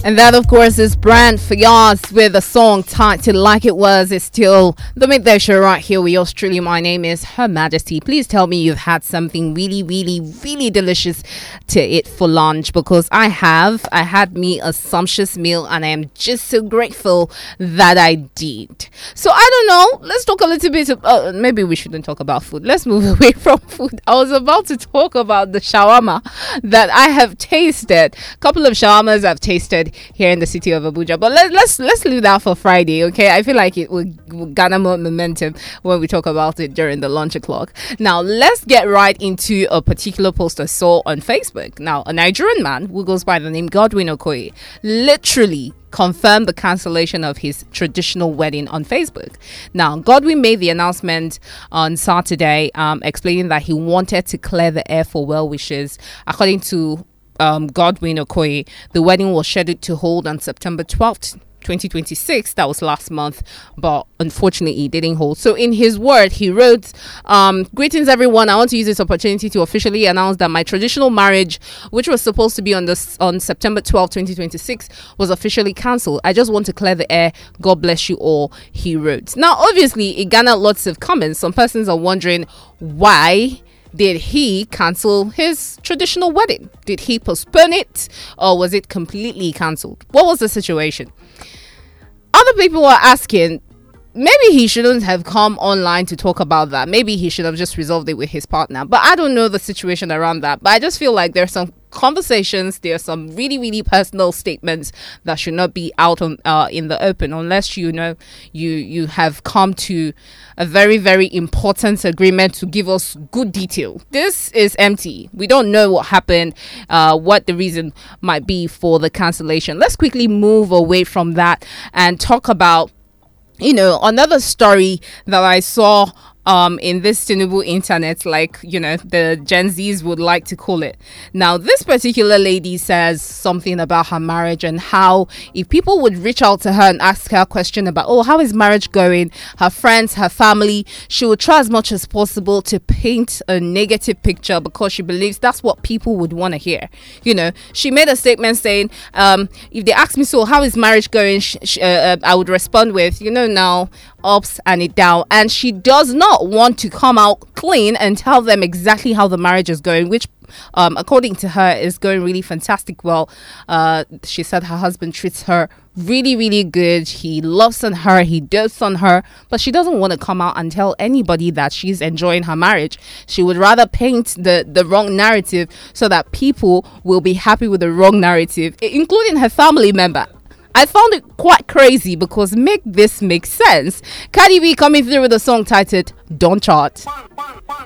And that, of course, is Brand Fayaz with a song titled Like It Was. It's still the Midday Show right here with yours truly. My name is Her Majesty. Please tell me you've had something really, really, really delicious to eat for lunch, because I have. I had me a sumptuous meal and I am just so grateful that I did. So I don't know. Let's talk a little bit. Maybe we shouldn't talk about food. Let's move away from food. I was about to talk about the shawarma that I have tasted. A couple of shawarmas I've tasted here in the city of Abuja, but let's leave that for Friday. Okay, I feel like it will garner more momentum when we talk about it during the lunch o'clock. Now let's get right into a particular post I saw on Facebook. Now, a Nigerian man who goes by the name Godwin Okoye literally confirmed the cancellation of his traditional wedding on Facebook. Now, Godwin made the announcement on Saturday, explaining that he wanted to clear the air for well wishes. According to Godwin Okoye, the wedding was scheduled to hold on September 12th, 2026. That was last month, but unfortunately it didn't hold. So in his word, he wrote, greetings everyone. I want to use this opportunity to officially announce that my traditional marriage, which was supposed to be on September 12th, 2026, was officially cancelled. I just want to clear the air. God bless you all, he wrote. Now obviously it garnered lots of comments. Some persons are wondering, why did he cancel his traditional wedding? Did he postpone it, or was it completely cancelled? What was the situation? Other people were asking, maybe he shouldn't have come online to talk about that. Maybe he should have just resolved it with his partner. But I don't know the situation around that. But I just feel like there's some conversations, there's some really, really personal statements that should not be out on in the open, unless you have come to a very, very important agreement to give us good detail. This is empty. We don't know what happened, what the reason might be for the cancellation. Let's quickly move away from that and talk about another story that I saw in this Tinubu internet, like, the Gen Zs would like to call it. Now, this particular lady says something about her marriage and how if people would reach out to her and ask her a question about, how is marriage going, her friends, her family, she would try as much as possible to paint a negative picture, because she believes that's what people would want to hear. She made a statement saying, if they ask me, so how is marriage going, I would respond with, now ups and it down. And she does not want to come out clean and tell them exactly how the marriage is going, which according to her is going really fantastic. Well, she said her husband treats her really, really good. He loves on her, he dotes on her, but she doesn't want to come out and tell anybody that she's enjoying her marriage. She would rather paint the wrong narrative so that people will be happy with the wrong narrative, including her family member. I found it quite crazy, because make this make sense. Cardi B coming through with a song titled Don't Chart.